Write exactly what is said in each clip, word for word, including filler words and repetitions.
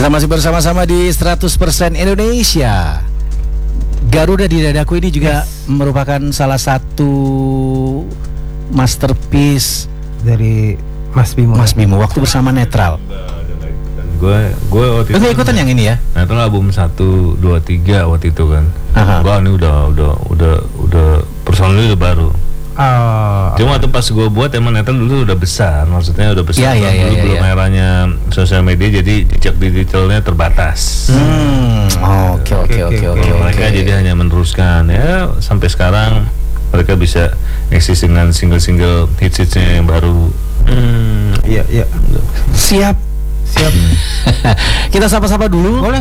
Kita masih bersama-sama di seratus persen Indonesia. Garuda di Dadaku ini juga yes. merupakan salah satu masterpiece dari Mas Bimo. Mas Bimo waktu bersama Netral. Gue gue waktu itu ikutan yang ini ya. Netral album satu, dua, tiga waktu itu kan. Wah ini udah udah udah udah personalnya udah baru. Oh, Cuma waktu pas gue buat emang Netral dulu udah besar, maksudnya udah besar. Ya, ya, ya, dulu ya, belum ya. eranya sosial media, jadi jejak digitalnya terbatas. Hmm, oke oke oke oke. Mereka jadi hanya meneruskan ya sampai sekarang mereka bisa eksis dengan single-single hits-hitsnya yang baru. Hmm, iya iya. Siap siap. Kita sapa-sapa dulu. Boleh.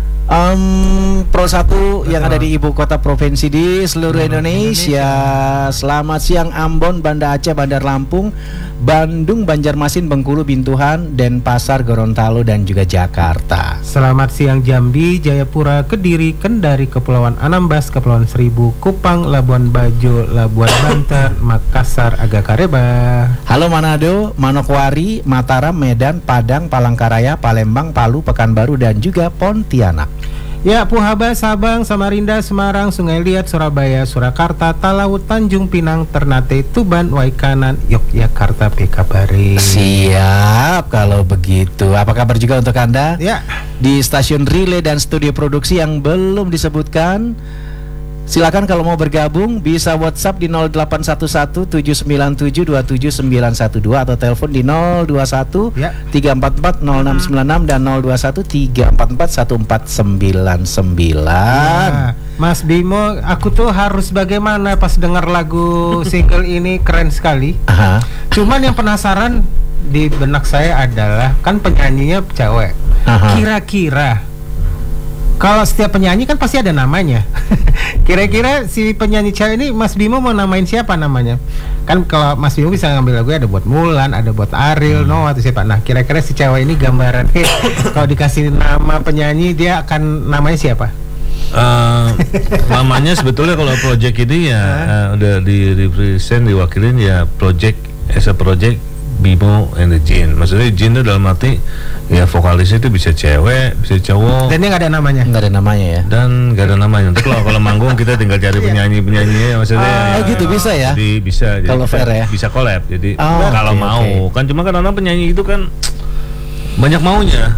Um, Pro satu yang ada di ibu kota provinsi di seluruh Indonesia. Selamat siang Ambon, Banda Aceh, Bandar Lampung, Bandung, Banjarmasin, Bengkulu, Bintuhan, Denpasar, Gorontalo dan juga Jakarta. Selamat siang Jambi, Jayapura, Kediri, Kendari, Kepulauan Anambas, Kepulauan Seribu, Kupang, Labuan Bajo, Labuan Banten, Makassar, Agakareba. Halo Manado, Manokwari, Mataram, Medan, Padang, Palangkaraya, Palembang, Palu, Pekanbaru dan juga Pontianak. Ya, Puhaba, Sabang, Samarinda, Semarang, Sungai Liat, Surabaya, Surakarta, Talaut, Tanjung Pinang, Ternate, Tuban, Waikanan, Yogyakarta, Pekabare. Siap kalau begitu. Apa kabar juga untuk Anda? Ya. Di stasiun relay dan studio produksi yang belum disebutkan, silakan kalau mau bergabung bisa WhatsApp di nol delapan satu satu tujuh sembilan tujuh dua tujuh sembilan satu dua atau telepon di nol dua satu tiga empat empat nol enam sembilan enam dan nol dua satu tiga empat empat satu empat sembilan sembilan. Ya, Mas Bimo, aku tuh harus bagaimana pas dengar lagu single ini, keren sekali. Aha. Cuman yang penasaran di benak saya adalah kan penyanyinya cewek. Aha. Kira-kira kalau setiap penyanyi kan pasti ada namanya. Kira-kira si penyanyi cewek ini Mas Bimo mau namain siapa namanya? Kan kalau Mas Bimo bisa ngambil lagu ada buat Mulan, ada buat Ariel, hmm. Noah atau siapa. Nah, kira-kira si cewek ini gambaran kalau dikasih nama penyanyi dia akan namanya siapa? Uh, namanya sebetulnya kalau project ini ya uh, udah di represent diwakilin ya project as a project Bimo and the Jin. Maksudnya Jin itu dalam arti ya vokalisnya itu bisa cewek, bisa cowok. Dan dia nggak ada namanya. Nggak ada namanya ya. Dan nggak ada namanya. Untuk kalau kalau manggung kita tinggal cari penyanyi-penyanyinya, maksudnya. Oh, ya, gitu bisa ya. Jadi bisa. Kalau fair ya. Bisa collab. Jadi oh, kalau okay, mau okay. kan cuma kan orang penyanyi itu kan banyak maunya.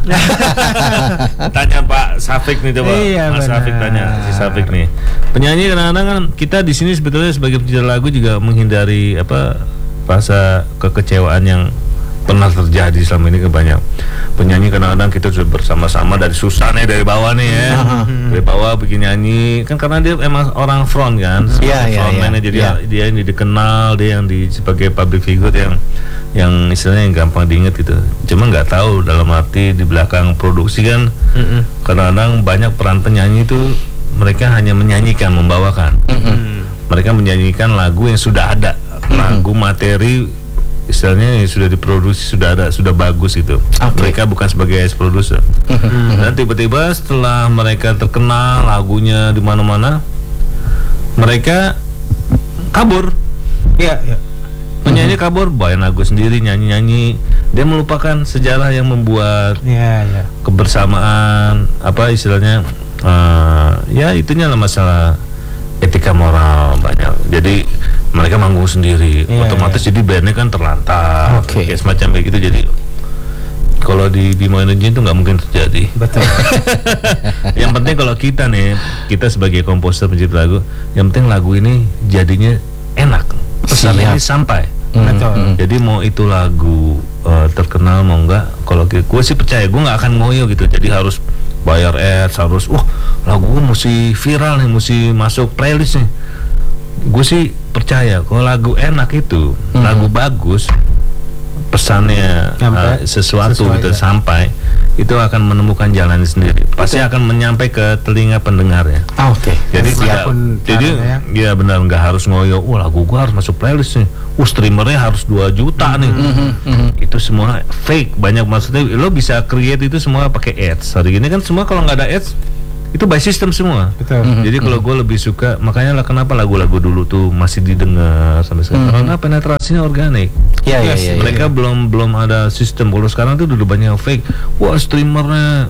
Tanya Pak Safik nih coba. Iya, Mas benar. Safik tanya si Safik nih. Penyanyi kadang-kadang kan kita di sini sebetulnya sebagai pencipta lagu juga menghindari apa rasa kekecewaan yang pernah terjadi selama ini. Kebanyak penyanyi kadang-kadang kita sudah bersama-sama dari susah nih dari bawah nih ya, uh-huh. dari bawah bikin nyanyi kan karena dia emang orang front kan, yeah, frontman-nya yeah, jadi yeah. dia yang dikenal, dia yang di sebagai public figure yang yang istilahnya yang gampang diingat gitu. Cuma nggak tahu dalam arti di belakang produksi kan uh-uh. kadang-kadang banyak peran penyanyi itu mereka hanya menyanyikan, membawakan, uh-uh. mereka menyanyikan lagu yang sudah ada, uh-uh. lagu materi istilahnya yang sudah diproduksi, sudah ada, sudah bagus itu. Okay. Mereka bukan sebagai as producer. Dan tiba-tiba setelah mereka terkenal lagunya di mana-mana, mereka kabur. Iya, iya. Penyanyi kabur, bawain lagu sendiri, nyanyi-nyanyi. Dia melupakan sejarah yang membuat yeah, yeah. kebersamaan, apa istilahnya? Uh, ya itunya lah masalah etika moral banyak. Jadi mereka manggung sendiri, yeah, otomatis yeah. jadi bandnya kan terlantar, okay. kayak semacam kayak gitu. Jadi kalau di Bimo and the Jin itu nggak mungkin terjadi. Betul. Yang penting kalau kita nih, kita sebagai komposer pencipta lagu, yang penting lagu ini jadinya enak, pesan ini sampai. Mm-hmm. Jadi mau itu lagu uh, terkenal mau enggak, kalau gue sih percaya gue nggak akan ngoyo gitu. Jadi harus bayar ads, harus wah lagu gue mesti viral nih, mesti masuk playlist nih. Gue sih percaya kalau lagu enak itu, hmm. lagu bagus, pesannya uh, sesuatu gitu sampai, itu akan menemukan jalan sendiri. Pasti akan menyampai ke telinga pendengarnya. Oh, Oke. Okay. Jadi tidak, jadi ya benar nggak harus ngoyo. Wah lagu gue harus masuk playlist nih. Uh streamernya harus dua juta nih. Mm-hmm, mm-hmm. Itu semua fake. Banyak maksudnya lo bisa create itu semua pakai ads. Hari ini kan semua kalau nggak ada ads itu by system semua. Betul. Mm-hmm. Jadi kalau gue lebih suka, makanya lah kenapa lagu-lagu dulu tuh masih didengar sampai sekarang, mm-hmm. karena penetrasinya organik. Ya, yes, ya, ya, mereka ya. belum belum ada sistem. Kalau sekarang tuh udah banyak yang fake. Wah streamernya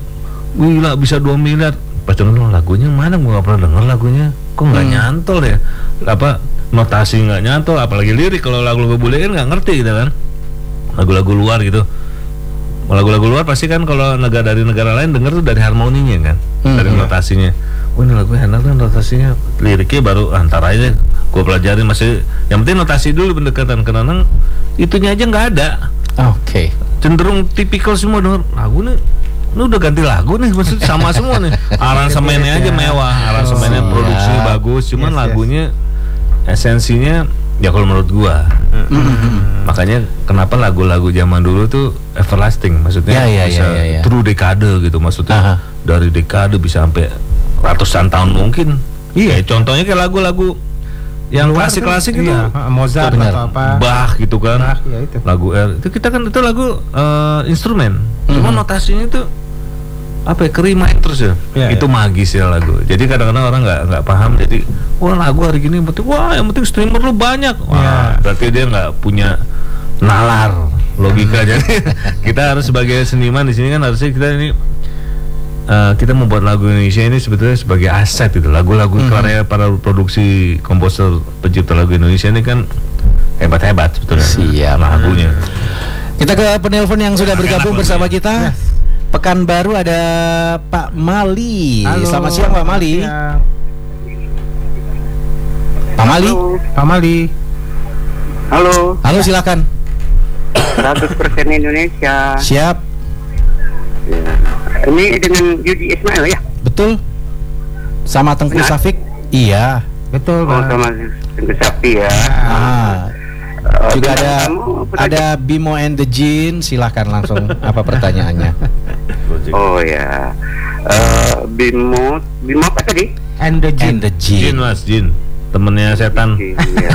gila bisa dua miliar. Pas denger lagunya mana gue nggak pernah denger lagunya, kok nggak hmm. nyantol ya, apa notasi nggak nyantol, apalagi lirik. Kalau lagu-lagu bule kan nggak ngerti gitu kan, lagu-lagu luar gitu. Lagu-lagu luar pasti kan kalau negara dari negara lain denger tuh dari harmoninya kan, hmm, dari iya. notasinya. Oh ini lagu enak kan notasinya, liriknya baru antara aja gue pelajarin masih. Yang penting notasi dulu pendekatan, karena itunya aja nggak ada. Oke. Okay. Cenderung tipikal semua denger lagu nih. Ini udah ganti lagu nih, maksudnya sama semua nih. Aransemennya aja mewah, aransemennya oh, produksinya ya. bagus, cuman yes, lagunya yes. esensinya ya kalau menurut gua. Mm-hmm. Makanya kenapa lagu-lagu zaman dulu tuh everlasting, maksudnya ya, ya, bisa ya, ya, ya. true dekade gitu, maksudnya Aha. dari dekade bisa sampai ratusan tahun mungkin. Iya, kayak contohnya kayak lagu-lagu yang klasik-klasik itu, iya. Mozart bener. atau apa, Bach gitu kan, Bach, ya itu. lagu R itu kita kan itu lagu uh, instrumen, mm-hmm. cuma notasinya itu apa ya, kerimain terus ya, ya itu ya. magis ya lagu. Jadi kadang-kadang orang nggak nggak paham, jadi wah lagu hari gini penting, wah yang penting streamer lu banyak, wah ya. berarti dia nggak punya nalar logika. Jadi kita harus sebagai seniman di sini kan harusnya kita ini Uh, kita membuat lagu Indonesia ini sebetulnya sebagai aset itu. Lagu-lagu mm-hmm. karya para produksi komposer pencipta lagu Indonesia ini kan hebat-hebat sebetulnya. Siap lagunya. Kita ke penelpon yang sudah bergabung bersama kita. Pekanbaru ada Pak Mali. Halo. Selamat siang Pak Mali. Siang. Pak Mali. Pak Mali. Halo. Halo silakan. seratus persen Indonesia. Siap. Ya. Ini dengan Yudi Ismail ya? Betul. Sama Tengku Benar? Safik. Iya. Betul. Oh, sama Tengku Safik ya. Ah. Uh, Juga ada ada Bimo and the Jin. Silahkan langsung apa pertanyaannya? Oh ya. Uh, Bimo, Bimo apa tadi? And the Jin. And the Jin. Jin mas, Jin. Temennya setan. Iya.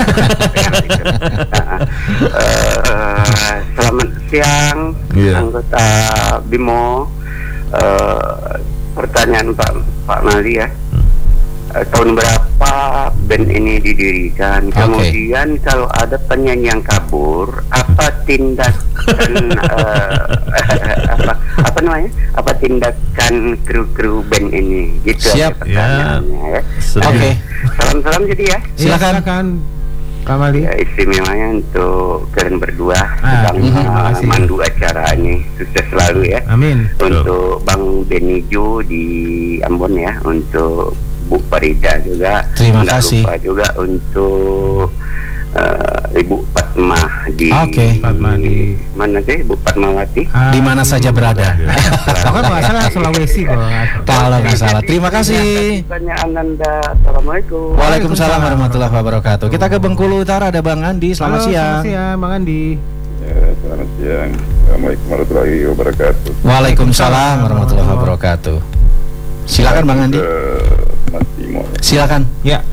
uh, selamat siang, yeah. anggota Bimo. Uh, pertanyaan Pak Pak Mali ya. Uh, tahun berapa band ini didirikan? Okay. Kemudian kalau ada penyanyi yang kabur, apa tindakan uh, apa apa namanya? Apa tindakan kru-kru band ini? Gitu. Siap. Ya. ya. Oke. Okay. Salam-salam jadi ya. Silakan. Silakan Pak Mali. Ya, istimewanya untuk kalian berdua ah, sedang uh, mandu acara ini, sukses selalu ya. Amin. Untuk Bang Benijo di Ambon ya, untuk Bu Farida juga. Terima Nggak kasih. lupa juga untuk uh, Ibu Fatma di Oke. Fatma di mana sih Ibu Fatmawati? Ah, Di mana saja berada. Pokoknya nggak salah Sulawesi kalau Kalau nggak salah. Terima kasih. Pertanyaan Anda. Assalamualaikum. Waalaikumsalam warahmatullahi wabarakatuh. Kita ke Bengkulu Utara ada Bang Andi. Selamat Halo, siang. Selamat siang Bang Andi. Ya, selamat siang. Assalamualaikum warahmatullahi wabarakatuh. Waalaikumsalam warahmatullahi wabarakatuh. Silakan Bang Andi. Mas Bimo. Silakan. Ya.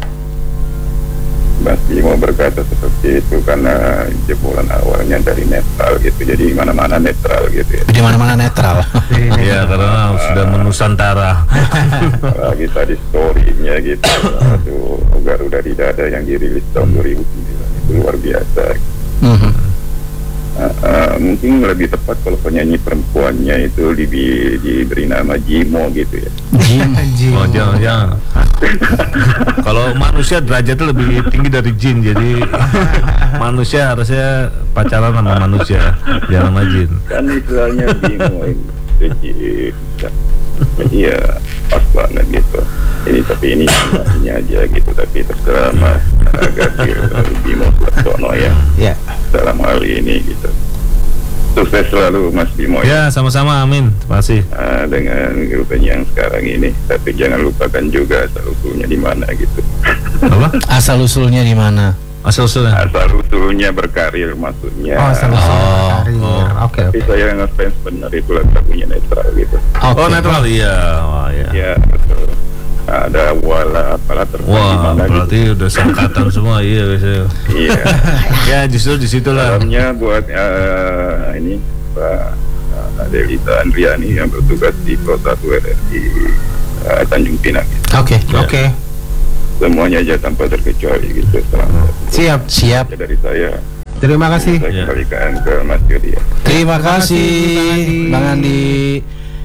Mas Bimo berkata seperti itu karena jebolan awalnya dari netral gitu, jadi mana-mana netral gitu ya. Di mana-mana netral. Iya, karena sudah menusantara. Lagi tadi story-nya gitu. Aduh, Garuda di Dada yang dirilis tahun dua ribu sembilan itu luar biasa. Mm-hmm. Uh, uh, mungkin lebih tepat kalau penyanyi perempuannya itu di, diberi nama Jimo gitu ya. Jin. Oh jangan, jangan. Kalau manusia derajatnya lebih tinggi dari jin, jadi manusia harusnya pacaran sama manusia, jangan sama jin. Kan istilahnya Bimo ini, jin. Iya, pas banget gitu. Ini tapi ini ini aja gitu, tapi terserah Mas Gadir Bimo Suarsono ya. Ya. Dalam hal ini gitu. Sukses selalu Mas Bimo ya. Ya, sama-sama, amin. Terima kasih. Uh, dengan grupnya yang sekarang ini, tapi jangan lupakan juga asal usulnya di mana gitu. Apa? Asal usulnya di mana? Asal usulnya. Asal usulnya berkarir maksudnya. Oh, asal usulnya Oh, berkarir. oh. Oke, Tapi oke. saya ngefans benar itu lagunya netral gitu. Oke. Oh, netral, iya. Wah, iya. Ya betul. Ada wala apalah terserah Wah, gimana berarti gitu. udah sangkatan semua, iya biasanya. Iya. Ya, justru di situlah. Salamnya buat uh, ini Pak uh, Delita Andriani yang bertugas di Pro satu R R I uh, Tanjung Pinang. Oke. Oke. Semuanya aja tanpa terkecuali gitu. Selamat. Siap. Siap. Ya, dari saya. Terima kasih. Saya Ya. kembalikan ke Mas Yudi. Terima kasih Terima kasih, Bang Andi.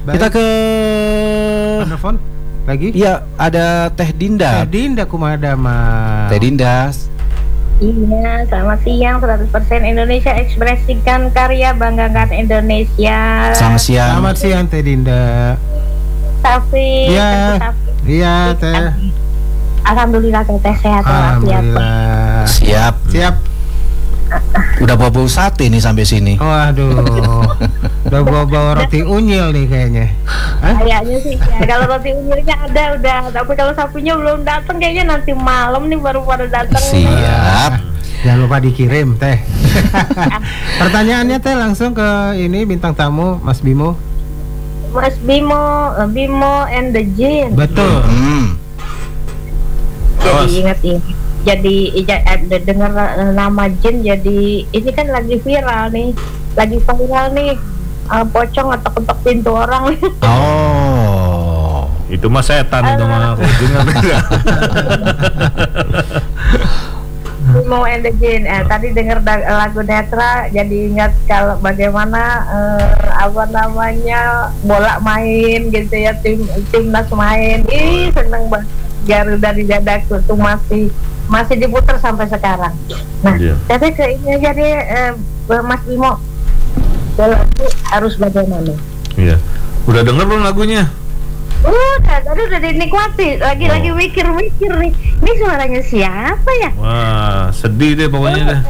Kita ke telepon lagi. Iya, ada Teh Dinda. Teh Dinda kumada mah. Teh Dinda. Iya, selamat siang. seratus persen Indonesia, ekspresikan karya, banggakan Indonesia. Selamat siang. Selamat siang Teh Dinda. Taufik. Iya. Iya, Teh. Alhamdulillah Teh sehat walafiat. Alhamdulillah. Siap. Siap. Udah bawa-bawa sate nih sampai sini. Waduh. Udah bawa-bawa roti unyil nih kayaknya. Hah? Kayaknya sih ya. Kalau roti unyilnya ada udah, tapi kalau sapinya belum datang kayaknya nanti malam nih baru pada datang. Siap. Jangan lupa dikirim Teh. Pertanyaannya Teh langsung ke ini bintang tamu Mas Bimo. Mas Bimo, eh, Bimo and the Jin. Betul. Hmm. Jadi ingat ini. Jadi ija- ada dengar eh, nama Jin, jadi ini kan lagi viral nih, lagi viral nih, uh, pocong ngetok-ngetok pintu orang. Oh. Itu mah setan itu mah. Ujungnya beda. Bimo and the Jin. Eh, tadi dengar da- lagu Netra, jadi ingat kalau bagaimana eh, apa namanya bola main gitu ya, tim timnas main. Ih seneng banget. Garuda di dadaku tuh masih masih diputar sampai sekarang. Nah, Iya. tapi ke ini aja deh, eh, Mas Bimo, lagu harus bagaimana? Iya. Udah denger belum lagunya? Udah, tadi udah dinikmati. Lagi-lagi Oh. mikir-mikir nih, ini suaranya siapa ya? Wah, sedih deh pokoknya deh.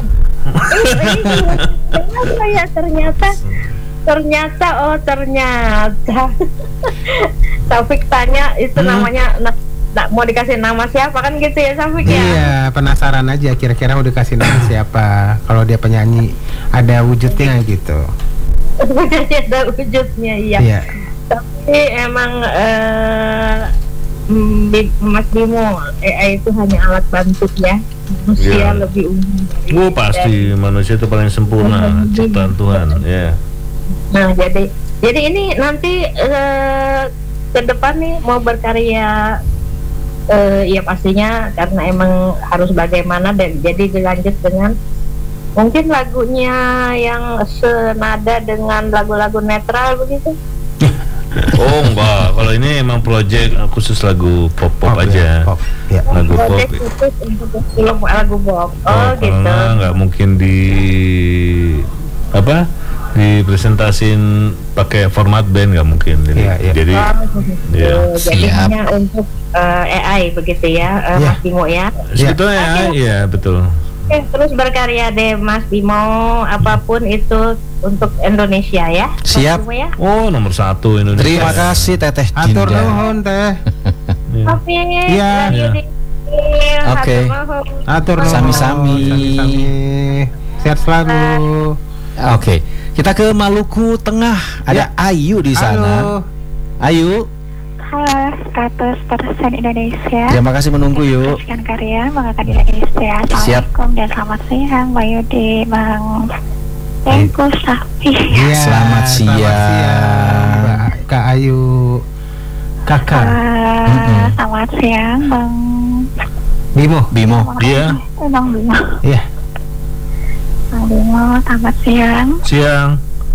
Kenapa ya ternyata ternyata oh ternyata Taufik tanya itu Hmm. namanya na, na, mau dikasih nama siapa kan gitu ya Taufik ya? Iya, penasaran aja kira-kira mau dikasih nama siapa. Kalau dia penyanyi ada wujudnya gitu. Ada wujudnya iya. Iya. Tapi emang eh, mm, Bi- Mas Bimo, A I itu hanya alat bantu ya. Manusia Iya. lebih unggul dari- Oh pasti manusia itu paling sempurna ciptaan Tuhan. Ya. Nah, jadi jadi ini nanti eh, ke depan nih mau berkarya eh, ya pastinya karena emang harus bagaimana dan jadi dilanjut dengan mungkin lagunya yang senada dengan lagu-lagu netral begitu. Oh enggak, kalau ini emang project khusus lagu pop-pop Pop, aja. ya, pop. Ya. Lagu pop. Project khusus untuk film lagu pop. Oh, Oh, gitu. karena nggak mungkin di apa dipresentasin pakai format band, nggak mungkin. Jadi, Iya, iya. jadi Oh, begitu. Iya. Jadi Siap. hanya untuk eh, A I begitu ya, eh, Iya. Mas Bimo ya. sebetulnya ya, iya betul. Oke, terus berkarya deh Mas Bimo, apapun itu untuk Indonesia ya. Mas Siap. Bimo ya. Oh nomor satu Indonesia. Terima kasih Teteh Atur Dinda. nuhun Teh. Iya. Oke. Iya. lagi Iya. di- Oke. hatur nuhun. Atur nuhun. Sami-sami. Sami-sami. Sehat selalu. Oke, kita ke Maluku Tengah. Ada Ayu di sana. Halo. Ayu, Halo, seratus persen Indonesia. terima kasih menunggu yuk. Sekian karya, banggakan Indonesia. Assalamualaikum dan selamat siang, Mbak Yudi, Bang Tengku Safi. Iya, Selamat siang. Mbak Kak Ayu. Kakak. Uh, Mm-mm. Selamat siang, Bang. Bimo. Bimo. Dia Eh, Bang Bimo. Iya. Bang Bimo, selamat siang. siang.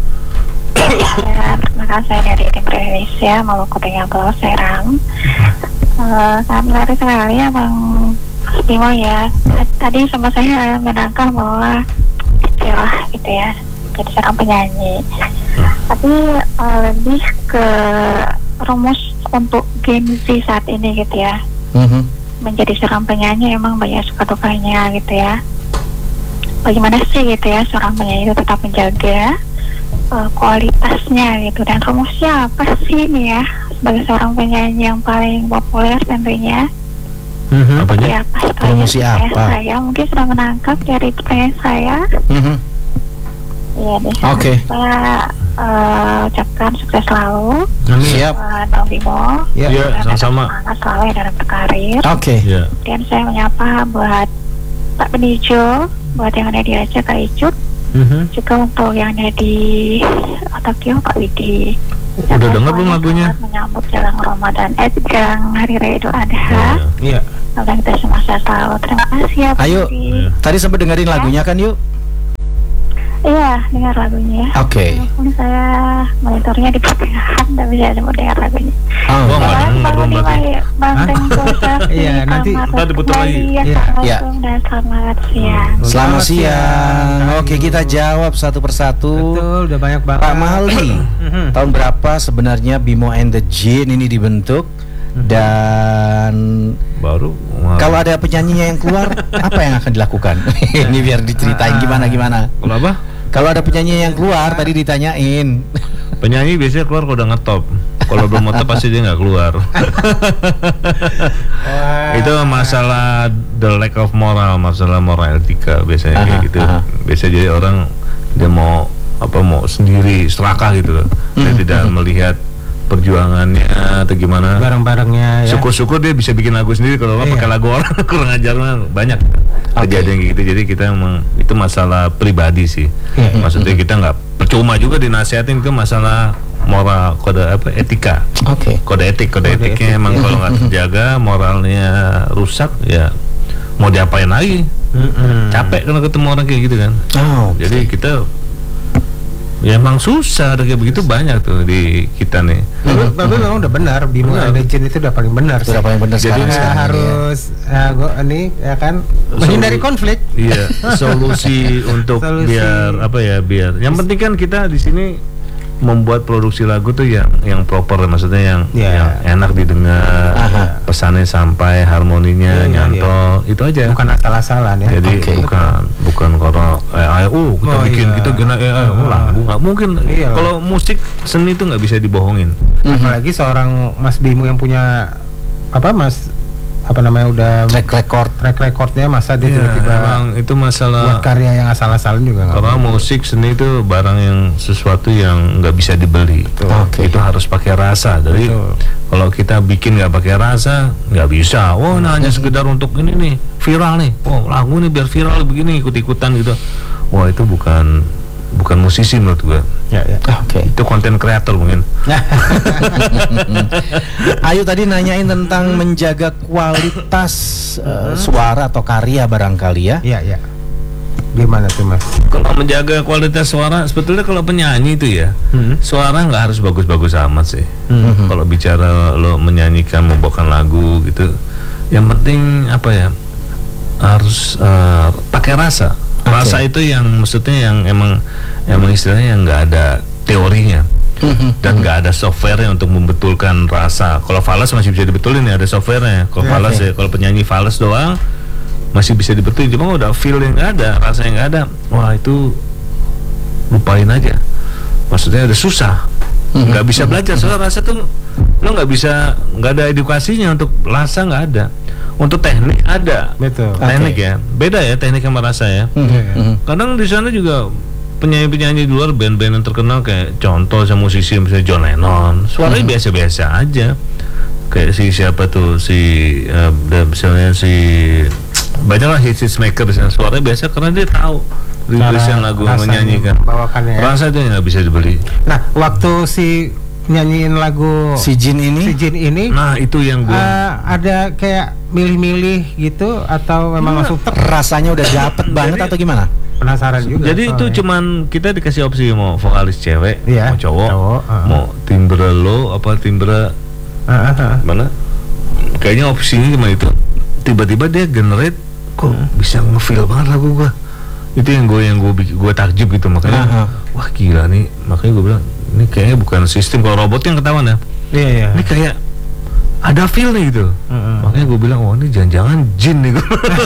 Ya, terima kasih dari tim Indonesia, Maluku Tengah Pulau Serang. Uh, sangat menarik sekali ya, Bang Bimo ya. Tadi sempat saya menangkap bahwa istilah gitu ya, jadi seorang penyanyi. Tapi uh, lebih ke rumus untuk Gen Z saat ini gitu ya. Mhm. Menjadi seorang penyanyi emang banyak suka dukanya gitu ya. Bagaimana sih gitu ya seorang penyanyi itu tetap menjaga uh, kualitasnya gitu, dan rumusnya apa sih nih ya sebagai seorang penyanyi yang paling populer tentunya? Mhm. Apanya? Ya, apa sekali Promosi pertanyaan apa? saya mungkin sudah menangkap dari pertanyaan saya. Mhm. Iya deh. Oke. Saya uh, ucapkan sukses selalu Amin. Siap. buat Bang Bimo. Ya. Iya, Dan sama-sama. semangat selalu ya dalam berkarir. Oke. Ya. Dan saya menyapa buat Pak Benijo, buat yang ada di Aceh Kak Icut, Mhm. juga untuk yang ada di Tokyo Pak Widi. Udah denger belum lagunya? Selamat menyambut jelang Ramadan, eh jelang Hari Raya Idul Adha. Iya. Semoga kita semua sehat selalu. Terima kasih ya Pak Ayo. Widi. Iya. Tadi sempat dengerin lagunya kan yuk? Iya, dengar lagunya. Oke. Walaupun saya monitornya di pertengahan, tapi saya mau dengar lagunya. Oh, Gua nggak Soalnya denger kalau dong di berarti. banteng puasa di Iya, nanti kamar ntar diputar lagi. kembali. Iya. Assalamualaikum dan selamat siang. Selamat Selamat siang. siang. Oke, kita jawab satu persatu. Betul, udah banyak banget. Pak Mali, tahun berapa sebenarnya Bimo and the Jin ini dibentuk? Dan Baru wah. kalau ada penyanyinya yang keluar, apa yang akan dilakukan? Ini biar diceritain gimana gimana. Kalau apa? Kalau ada penyanyi yang keluar, tadi ditanyain. Penyanyi biasanya keluar kalau udah ngetop. Kalau belum ngetop pasti dia nggak keluar. Itu masalah the lack of moral, masalah moral etika biasanya kayak Aha, gitu. aha. Biasa jadi orang dia mau apa mau sendiri serakah gitu loh. Dia Mhm, tidak mhm. melihat perjuangannya atau gimana. Barang-barangnya ya. Syukur-syukur dia bisa bikin lagu sendiri, kalau nggak Iya. pakai lagu orang kurang ajar mah banyak kejadian kayak gitu. Jadi kita emang itu masalah pribadi sih. Iya, iya. Maksudnya kita nggak percuma juga dinasihatin, itu masalah moral, kode apa etika, Oke. kode etik, kode, Kode etiknya etik. emang kalau nggak terjaga, moralnya rusak ya mau diapain lagi? Mm-mm. Capek kan ketemu orang kayak gitu kan. Oh, Jadi kita ya emang susah ada kayak begitu, banyak tuh di kita nih. Tapi, tapi memang udah benar, Bimo Benar. and the Jin itu udah paling benar. sudah paling benar Jadi sekarang. Kita sekarang ini ya. harus ya, gua, ini ya kan menghindari konflik. Iya, solusi untuk Solusi. biar apa ya, biar yang penting kan kita di sini membuat produksi lagu tuh yang yang proper, maksudnya yang Iya. yang enak didengar, Aha. pesannya sampai, harmoninya Iya, nyantol, itu aja. Bukan asal-asalan ya. Jadi Oke. bukan bukan karena eh, oh kita Oh, bikin iya. kita gena eh, eh, oh, lagu nggak mungkin. Iya. Kalau musik seni itu nggak bisa dibohongin. Apalagi seorang Mas Bimo yang punya apa Mas apa namanya udah Track record. track recordnya, masa dia Iya, tiba-tiba emang itu masalah. buat karya yang asal-asalan juga nggak Karena boleh. musik seni itu barang yang sesuatu yang nggak bisa dibeli. Oke. Itu harus pakai rasa. Jadi Betul. kalau kita bikin nggak pakai rasa nggak bisa. Oh, nah hanya sekedar untuk ini nih viral nih. Oh, lagu nih biar viral begini, ikut-ikutan gitu. Wah, itu bukan bukan musisi menurut gua. Ya, ya. Oke. Itu konten kreator mungkin. Ayu tadi nanyain tentang menjaga kualitas eh, suara atau karya barangkali ya. Iya, iya. Gimana tuh Mas? Kalau menjaga kualitas suara, sebetulnya kalau penyanyi itu ya, Hmm. suara nggak harus bagus-bagus amat sih. Hmm. Kalau bicara lo menyanyikan, membawakan lagu gitu, yang penting apa ya, harus eh, pakai rasa. Rasa itu yang maksudnya yang emang emang istilahnya yang nggak ada teorinya dan nggak ada softwarenya untuk membetulkan rasa. Kalau fals masih bisa dibetulin ya, ada softwarenya. Kalau Ya, fals oke. ya, kalau penyanyi fals doang masih bisa dibetulin. Cuma udah feel yang nggak ada, rasa yang nggak ada, wah itu lupain aja. Maksudnya udah susah, nggak bisa belajar. Soalnya rasa tuh lo nggak bisa, nggak ada edukasinya. Untuk rasa nggak ada, untuk teknik ada. Betul. Teknik ya, beda ya teknik sama rasa ya. Mhm. Kadang di sana juga penyanyi-penyanyi di luar, band-band yang terkenal kayak contoh sama musisi misalnya John Lennon, suaranya biasa-biasa aja. Kayak si siapa tuh si eh, dan misalnya si banyak lah hits hits maker di sana, suaranya biasa karena dia tahu rilisan lagu rasanya menyanyikan. membawakannya ya. Rasa itu nggak bisa dibeli. Nah, waktu si nyanyiin lagu Si Jin ini si Jin ini Nah itu yang gue eh, ada kayak milih-milih gitu atau memang langsung ter rasanya udah dapet banget Jadi- atau gimana? penasaran juga. Jadi itu soalnya. cuman kita dikasih opsi mau vokalis cewek, Iya, mau cowok, cowok, uh-uh. mau timbre low apa timbre Ah, ah, ah. mana? Kayaknya opsinya cuma itu. Tiba-tiba dia generate, kok bisa ngefeel banget lagu gua. Itu yang gue yang gue gue takjub gitu, makanya Aha. wah gila nih, makanya gue bilang ini kayaknya bukan sistem, kalau robot yang ketahuan ya. Iya, iya. Ini kayak ada feel nih gitu. Mm-mm. Makanya gue bilang, wah ini jangan-jangan jin nih.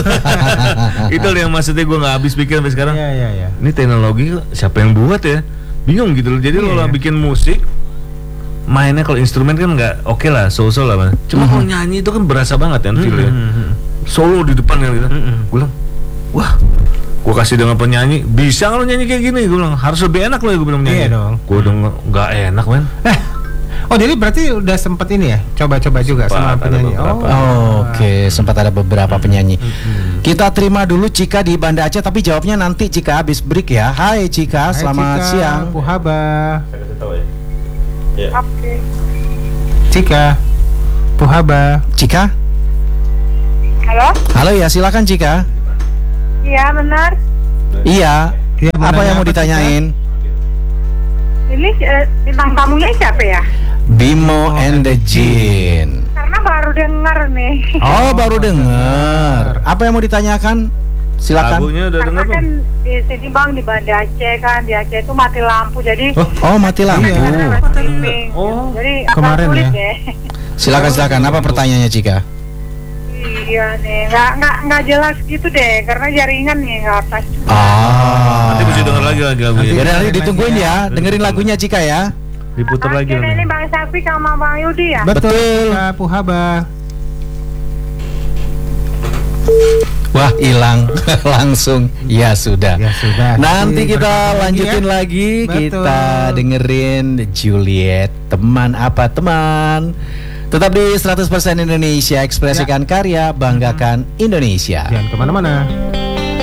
Itu yang maksudnya gue nggak habis pikir sampai sekarang. Iya, iya, iya. Ini teknologi siapa yang buat ya? Bingung gitu loh. Jadi Iya. kalau bikin musik, mainnya kalau instrumen kan nggak oke lah, so-so lah. Man. Cuma kalau nyanyi itu kan berasa banget kan feelnya. Mm-mm. Solo di depan kan gitu. Mm-mm. Gue bilang, wah, gue kasih dengan penyanyi, bisa kalau nyanyi kayak gini? Gue bilang harus lebih enak loh ya, gue bilang nyanyi. Iya dong. Gue udah nggak- nggak enak man. Eh, oh jadi berarti udah sempet ini ya, coba-coba juga Sempat, sama ada penyanyi. beberapa. Oh, Oke, sempat ada beberapa penyanyi. Kita terima dulu Cika di Banda Aceh, tapi jawabnya nanti Cika habis break ya. Hai Cika, Hai, selamat Cika, siang. Puhaba. Oke. Cika, Puhaba. Cika? Halo? Halo ya, silakan Cika. Iya benar. Iya, Iya, mau Apa nanya yang mau apa, ditanyain? Ini eh, bintang tamunya siapa ya? Bimo and the Jin. Karena baru dengar nih. Oh, baru dengar. Apa yang mau ditanyakan? Silakan. Lagunya udah Karena denger kan belum? di sini bang di Banda Aceh kan, di Aceh itu mati lampu jadi. Oh, Oh, mati lampu. Karena nggak streaming. Oh, Jadi agak kemarin sulit ya? deh. Silakan silakan. Apa pertanyaannya, Cika? Iya nih, nggak nggak nggak jelas gitu deh, karena jaringan nih nggak pas. Ah. nanti mesti denger lagi lagi lagunya. Jadi nanti ditungguin ya, dengerin lagunya Cika ya. Diputar lagi Oke, ini nanti. Bang Syafiq sama Bang Yudi ya. Betul, Kak Puhaba. Wah, hilang langsung. Ya sudah. Ya sudah. Nanti Berkabung kita lagi lanjutin ya. lagi, Betul. kita dengerin Juliet, teman apa teman. Tetap di seratus persen Indonesia, ekspresikan karya, banggakan Indonesia. Jangan kemana-mana.